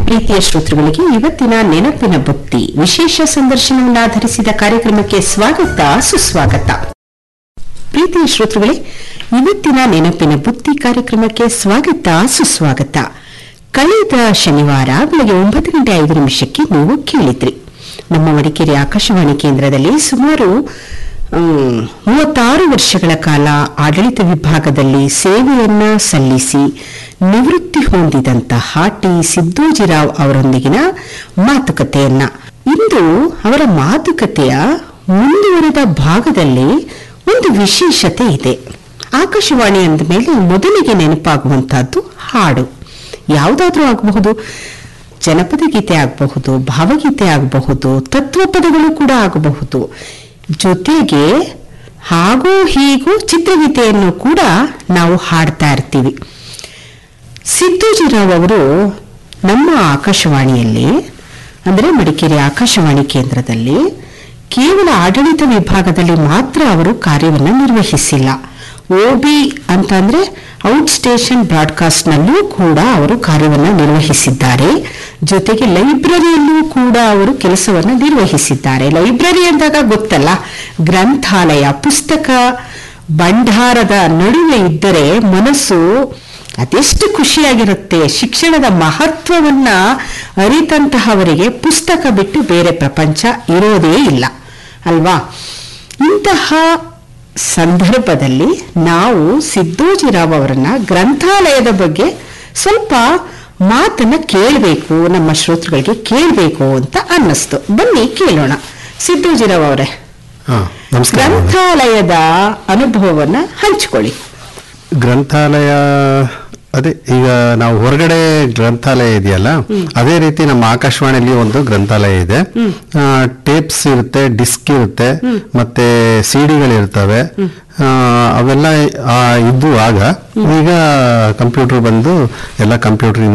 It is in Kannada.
ಪ್ರೀತಿಯ ಶ್ರೋತೃಗಳಿಗೆ ಇವತ್ತಿನ ನೆನಪಿನ ಬುತ್ತಿ ವಿಶೇಷ ಸಂದರ್ಶನವನ್ನಾಧರಿಸಿದ ಕಾರ್ಯಕ್ರಮಕ್ಕೆ ಸ್ವಾಗತ ಸುಸ್ವಾಗತ. ಪ್ರೀತಿಯ ಶ್ರೋತೃಗಳೇ, ಇವತ್ತಿನ ನೆನಪಿನ ಬುತ್ತಿ ಕಾರ್ಯಕ್ರಮಕ್ಕೆ ಸ್ವಾಗತ ಸುಸ್ವಾಗತ. ಕಳೆದ ಶನಿವಾರ ಬೆಳಗ್ಗೆ 9:05 ನೀವು ಕೇಳಿದ್ರಿ. ನಮ್ಮ ಮಡಿಕೇರಿ ಆಕಾಶವಾಣಿ ಕೇಂದ್ರದಲ್ಲಿ ಸುಮಾರು 36 ವರ್ಷಗಳ ಕಾಲ ಆಡಳಿತ ವಿಭಾಗದಲ್ಲಿ ಸೇವೆಯನ್ನ ಸಲ್ಲಿಸಿ ನಿವೃತ್ತಿ ಹೊಂದಿದಂತಹ ಟಿ ಸಿದ್ದೋಜಿರಾವ್ ಅವರೊಂದಿಗಿನ ಮಾತುಕತೆಯನ್ನ. ಇಂದು ಅವರ ಮಾತುಕತೆಯ ಮುಂದುವರೆದ ಭಾಗದಲ್ಲಿ ಒಂದು ವಿಶೇಷತೆ ಇದೆ. ಆಕಾಶವಾಣಿ ಅಂದ ಮೇಲೆ ಮೊದಲಿಗೆ ನೆನಪಾಗುವಂತಹದ್ದು ಹಾಡು. ಯಾವುದಾದ್ರೂ ಆಗಬಹುದು, ಜನಪದ ಗೀತೆ ಆಗಬಹುದು, ಭಾವಗೀತೆ ಆಗಬಹುದು, ತತ್ವಪದಗಳು ಕೂಡ ಆಗಬಹುದು. ಜೊತೆಗೆ ಹಾಗೂ ಹೀಗೂ ಚಿತ್ರಗೀತೆಯನ್ನು ಕೂಡ ನಾವು ಹಾಡ್ತಾ ಇರ್ತೀವಿ. ಸಿದ್ದೋಜಿರಾವ್ ಅವರು ನಮ್ಮ ಆಕಾಶವಾಣಿಯಲ್ಲಿ ಅಂದರೆ ಮಡಿಕೇರಿ ಆಕಾಶವಾಣಿ ಕೇಂದ್ರದಲ್ಲಿ ಕೇವಲ ಆಡಳಿತ ವಿಭಾಗದಲ್ಲಿ ಮಾತ್ರ ಅವರು ಕಾರ್ಯವನ್ನು ನಿರ್ವಹಿಸಿಲ್ಲ. OB ಅಂತಂದ್ರೆ ಔಟ್ ಸ್ಟೇಷನ್ ಬ್ರಾಡ್ಕಾಸ್ಟ್ ನಲ್ಲೂ ಕೂಡ ಅವರು ಕಾರ್ಯವನ್ನು ನಿರ್ವಹಿಸಿದ್ದಾರೆ. ಜೊತೆಗೆ ಲೈಬ್ರರಿಯಲ್ಲೂ ಕೂಡ ಅವರು ಕೆಲಸವನ್ನು ನಿರ್ವಹಿಸಿದ್ದಾರೆ. ಲೈಬ್ರರಿ ಅಂದಾಗ ಗೊತ್ತಲ್ಲ, ಗ್ರಂಥಾಲಯ, ಪುಸ್ತಕ ಭಂಡಾರದ ನಡುವೆ ಇದ್ದರೆ ಮನಸ್ಸು ಅದೆಷ್ಟು ಖುಷಿಯಾಗಿರುತ್ತೆ. ಶಿಕ್ಷಣದ ಮಹತ್ವವನ್ನ ಅರಿತಂತಹವರಿಗೆ ಪುಸ್ತಕ ಬಿಟ್ಟು ಬೇರೆ ಪ್ರಪಂಚ ಇರೋದೇ ಇಲ್ಲ ಅಲ್ವಾ? ಇಂತಹ ಸಂದರ್ಭದಲ್ಲಿ ನಾವು ಸಿದ್ದೋಜಿರಾವ್ ಅವರನ್ನ ಗ್ರಂಥಾಲಯದ ಬಗ್ಗೆ ಸ್ವಲ್ಪ ಮಾತನ್ನ ಕೇಳಬೇಕು, ನಮ್ಮ ಶ್ರೋತೃಗಳಿಗೆ ಕೇಳಬೇಕು ಅಂತ ಅನ್ನಿಸ್ತು. ಬನ್ನಿ ಕೇಳೋಣ. ಸಿದ್ದೋಜಿರಾವ್ ಅವರೇ, ಗ್ರಂಥಾಲಯದ ಅನುಭವವನ್ನ ಹಂಚಿಕೊಳ್ಳಿ. ಗ್ರಂಥಾಲಯ ಅದೇ ಈಗ ನಾವು ಹೊರಗಡೆ ಗ್ರಂಥಾಲಯ ಇದೆಯಲ್ಲ, ಅದೇ ರೀತಿ ನಮ್ಮ ಆಕಾಶವಾಣಿಯಲ್ಲಿ ಒಂದು ಗ್ರಂಥಾಲಯ ಇದೆ. ಟೇಪ್ಸ್ ಇರುತ್ತೆ, ಡಿಸ್ಕ್ ಇರುತ್ತೆ, ಮತ್ತೆ ಸಿಡಿಗಳಿರ್ತವೆ. ಅವೆಲ್ಲ ಇದ್ದು ಆಗ. ಈಗ ಕಂಪ್ಯೂಟರ್ ಬಂದು ಎಲ್ಲ ಕಂಪ್ಯೂಟರ್